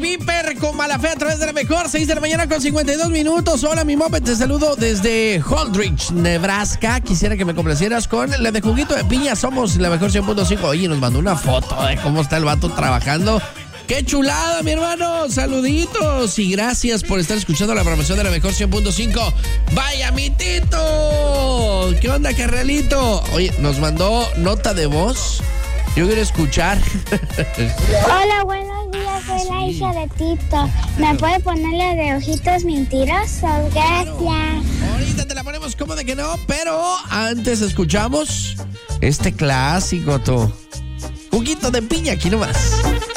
Viper con Malafé a través de la mejor 6 de la mañana con 52 minutos. Hola, mi mope, te saludo desde Holdridge, Nebraska. Quisiera que me complacieras con la de juguito de piña. Somos la mejor 100.5. Oye, nos mandó una foto de cómo está el vato trabajando. ¡Qué chulada, mi hermano! Saluditos y gracias por estar escuchando la programación de la mejor 100.5. ¡Vaya, mi Tito! ¿Qué onda, carnalito? Oye, nos mandó nota de voz. Yo quiero escuchar. Hola, buenos días. Soy la hija de Tito. ¿Me puede ponerle de ojitos mentirosos? Gracias. Ahorita te la ponemos como de que no, pero antes escuchamos este clásico, tú. Juguito de piña, aquí nomás.